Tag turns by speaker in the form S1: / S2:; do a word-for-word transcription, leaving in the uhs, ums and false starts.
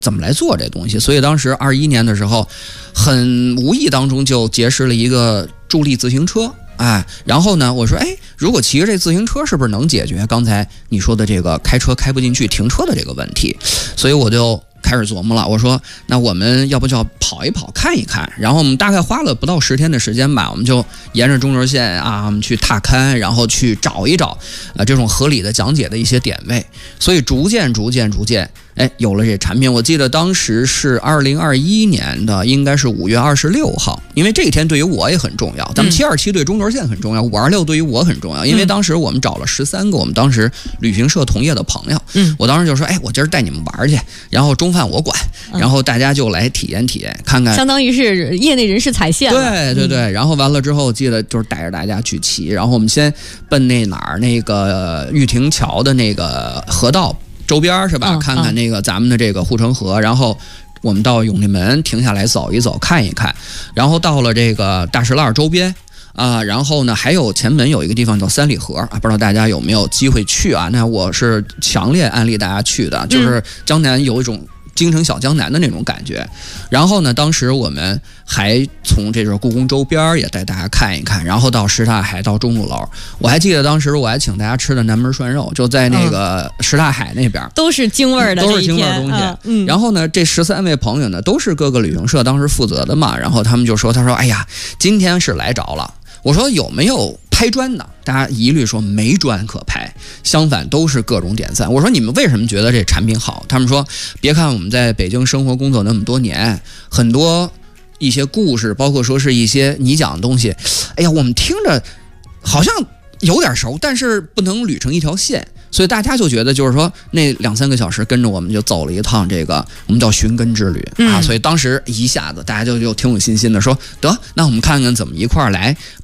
S1: 怎么来做这东西。所以当时二一年的时候，很无意当中就结识了一个助力自行车。哎，然后呢，我说，哎，如果骑着这自行车，是不是能解决刚才你说的这个开车开不进去、停车的这个问题？所以我就开始琢磨了。我说，那我们要不就要跑一跑、看一看。然后我们大概花了不到十天的时间吧，我们就沿着中轴线啊，我们去踏勘，然后去找一找呃这种合理的讲解的一些点位。所以逐渐、逐渐、逐渐。哎，有了这产品，我记得当时是二零二一年的，应该是五月二十六号，因为这一天对于我也很重要。咱们七二七对中轴线很重要，五二六对于我很重要，因为当时我们找了十三个我们当时旅行社同业的朋友，嗯，我当时就说，哎，我今儿带你们玩去，然后中饭我管，然后大家就来体验体验，看看，
S2: 相当于是业内人士踩线了。
S1: 对对对，嗯、然后完了之后，记得就是带着大家去骑，然后我们先奔那哪儿那个玉亭桥的那个河道。周边是吧？看看那个咱们的这个护城河，然后我们到永定门停下来走一走，看一看，然后到了这个大石栏周边啊，然后呢还有前门有一个地方叫三里河啊，不知道大家有没有机会去啊？那我是强烈安利大家去的，就是江南有一种京城小江南的那种感觉。然后呢，当时我们还从这个故宫周边也带大家看一看，然后到什刹海，到钟鼓楼。我还记得当时我还请大家吃的南门涮肉，就在那个什刹海那边，
S2: 嗯、都是京味儿的，
S1: 都是京味儿的东西。嗯，然后呢，这十三位朋友呢，都是各个旅行社当时负责的嘛。然后他们就说：“他说，哎呀，今天是来着了。”我说：“有没有拍砖的？”大家一律说没砖可拍，相反都是各种点赞。我说你们为什么觉得这产品好？他们说别看我们在北京生活工作那么多年，很多一些故事，包括说是一些你讲的东西，哎呀，我们听着好像有点熟，但是不能捋成一条线。所以大家就觉得就是说那两三个小时跟着我们就走了一趟这个我们叫寻根之旅、嗯、啊，所以当时一下子大家就就挺有信心的说得，那我们看看怎么一块儿来